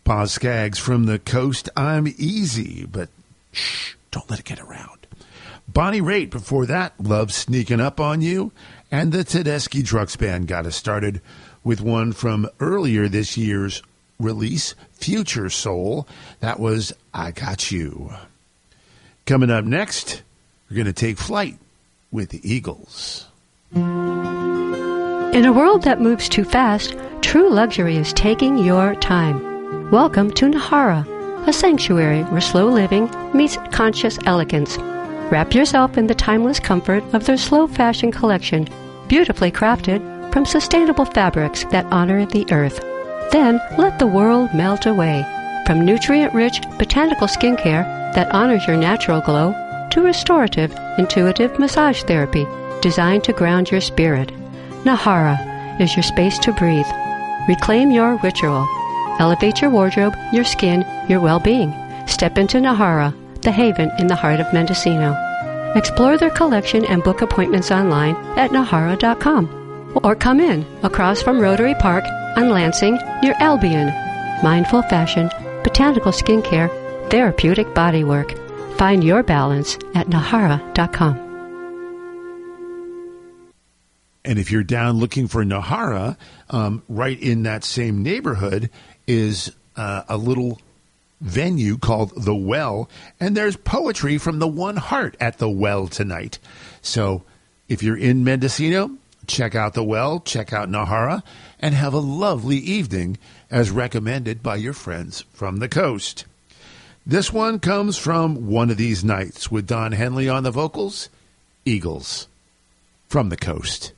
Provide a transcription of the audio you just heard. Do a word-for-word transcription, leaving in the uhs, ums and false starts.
Boz Scaggs from the coast. I'm easy, but shh, don't let it get around. Bonnie Raitt before that, Love Sneaking Up on You. And the Tedeschi Trucks Band got us started with one from earlier this year's release, Future Soul. That was I Got You. Coming up next, we're going to take flight with the Eagles. In a world that moves too fast, true luxury is taking your time. Welcome to Nahara, a sanctuary where slow living meets conscious elegance. Wrap yourself in the timeless comfort of their slow fashion collection, beautifully crafted from sustainable fabrics that honor the earth. Then let the world melt away. From nutrient-rich botanical skincare that honors your natural glow to restorative, intuitive massage therapy designed to ground your spirit. Nahara is your space to breathe. Reclaim your ritual. Elevate your wardrobe, your skin, your well-being. Step into Nahara, the haven in the heart of Mendocino. Explore their collection and book appointments online at nahara dot com. Or come in across from Rotary Park on Lansing near Albion. Mindful fashion, botanical skincare, therapeutic bodywork. Find your balance at nahara dot com. And if you're down looking for Nahara, um, right in that same neighborhood is uh, a little venue called The Well, and there's poetry from the One Heart at The Well tonight. So if you're in Mendocino, check out The Well, check out Nahara, and have a lovely evening as recommended by your friends from the coast. This one comes from One of These Nights with Don Henley on the vocals, Eagles from the coast.